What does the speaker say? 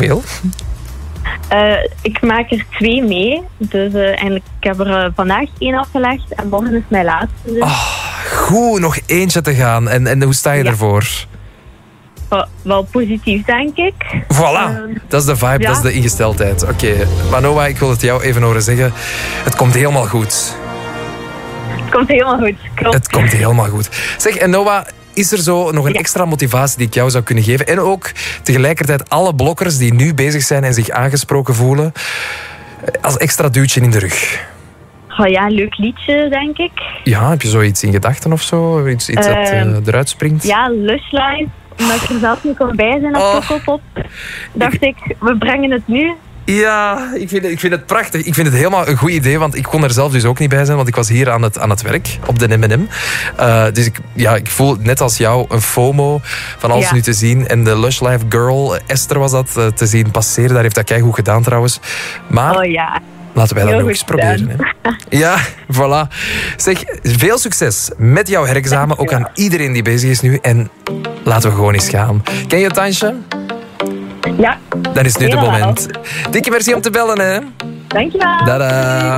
Hoeveel? Ik maak er 2 mee. Dus eigenlijk, ik heb er vandaag 1 afgelegd en morgen is mijn laatste. Dus. Goed, nog eentje te gaan. En hoe sta je ervoor? Wel positief, denk ik. Voilà, dat is de vibe, dat is de ingesteldheid. Oké, maar Noah, ik wil het jou even horen zeggen. Het komt helemaal goed. Het komt helemaal goed, klopt. Het komt helemaal goed. Zeg, en Noah, is er zo nog een extra motivatie die ik jou zou kunnen geven? En ook tegelijkertijd alle blokkers die nu bezig zijn en zich aangesproken voelen, als extra duwtje in de rug. Oh ja, een leuk liedje, denk ik. Ja, heb je zoiets in gedachten of zo? Iets dat eruit springt? Ja, Lush Live. Omdat ik er zelf niet kon bij zijn op Pukkelpop. Dacht ik, we brengen het nu. Ja, ik vind het prachtig. Ik vind het helemaal een goed idee, want ik kon er zelf dus ook niet bij zijn, want ik was hier aan het werk, op de M&M. Dus ik voel net als jou een FOMO van alles nu te zien. En de Lush Life Girl, Esther was dat, te zien passeren. Daar heeft dat keigoed gedaan trouwens. Maar laten wij dat nog eens proberen. Hè. Ja, voilà. Zeg, veel succes met jouw herexamen. Ook aan iedereen die bezig is nu. En laten we gewoon eens gaan. Ken je het dansje? Ja. Dan is nu het moment. Dikke merci om te bellen, hè. Dankjewel. Tada.